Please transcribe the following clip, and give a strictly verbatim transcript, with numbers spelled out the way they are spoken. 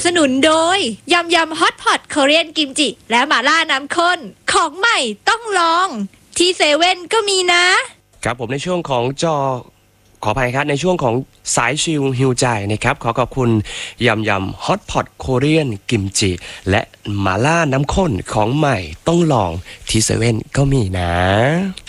นุนโดยยำยำฮอตพอตคอเรียนกิมจิและหม่าล่าน้ำข้นของใหม่ต้องลองที่เซเว่นก็มีนะครับผมในช่วงของจอขออภัยครับในช่วงของสายชิลฮิวใจนะครับขอขอบคุณยำยำฮอตพอตโคเรียนกิมจิและหม่าล่าน้ำข้นของใหม่ต้องลองที่เซเว่นก็มีนะ